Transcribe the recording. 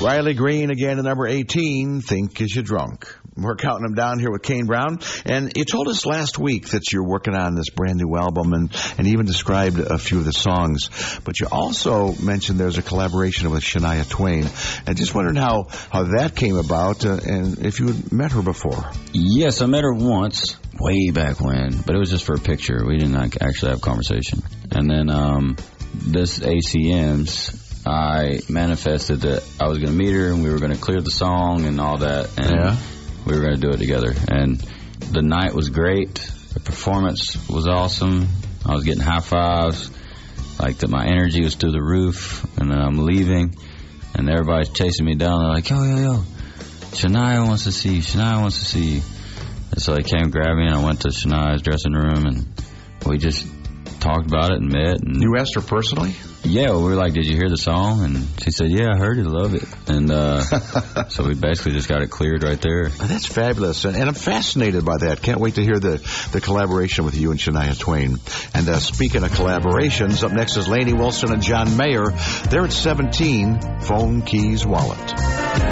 Riley Green again at number 18, Think Is You Drunk. We're counting them down here with Kane Brown. And you told us last week that you're working on this brand new album and even described a few of the songs. But you also mentioned there's a collaboration with Shania Twain. And just wondering how that came about and if you had met her before. Yes, I met her once, way back when, but it was just for a picture. We didn't actually have a conversation. And then this ACMs, I manifested that I was going to meet her and we were going to clear the song and all that, and we were going to do it together. And the night was great. The performance was awesome. I was getting high fives, like that. My energy was through the roof. And then I'm leaving, and everybody's chasing me down. They're like, yo, Shania wants to see you. Shania wants to see you. And so they came grab me, and I went to Shania's dressing room, and we just talked about it and met. And you asked her personally? Yeah, we were like, did you hear the song? And she said, yeah, I heard it, I love it. And so we basically just got it cleared right there. That's fabulous. And I'm fascinated by that. Can't wait to hear the collaboration with you and Shania Twain. And speaking of collaborations, up next is Lainey Wilson and John Mayer. They're at 17, Phone, Keys, Wallet.